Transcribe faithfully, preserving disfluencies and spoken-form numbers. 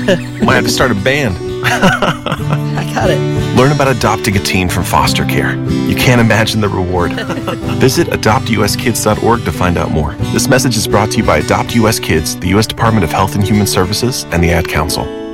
Might have to start a band. I got it. Learn about adopting a teen from foster care. You can't imagine the reward. Visit adopt u s kids dot org to find out more. This message is brought to you by Adopt U S Kids, the U S Department of Health and Human Services, and the Ad Council.